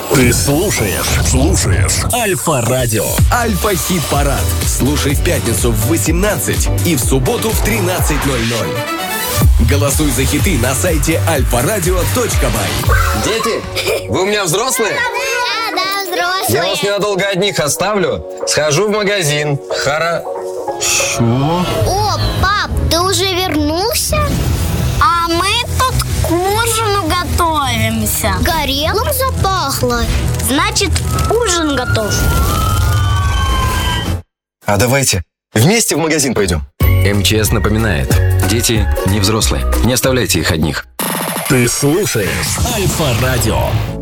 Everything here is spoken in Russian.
Ты слушаешь Альфа-радио. Альфа-хит-парад. Слушай в пятницу в 18 и в субботу в 13:00. Голосуй за хиты на сайте alfaradio.by. Дети, вы у меня взрослые? Да, взрослые. Я вас ненадолго одних оставлю. Схожу в магазин. О, пап, ты уже вернулся? А мы тут к ужину готовимся. Горелым запахло. Значит, ужин готов. А давайте вместе в магазин пойдем. МЧС напоминает: дети не взрослые. Не оставляйте их одних. Ты слушаешь Альфа-радио.